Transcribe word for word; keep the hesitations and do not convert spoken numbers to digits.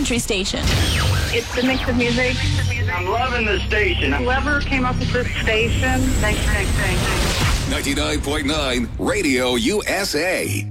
country station. It's the mix of music. I'm loving the station. Whoever came up with this station, thanks, thanks, thanks. ninety-nine point nine Radio U S A.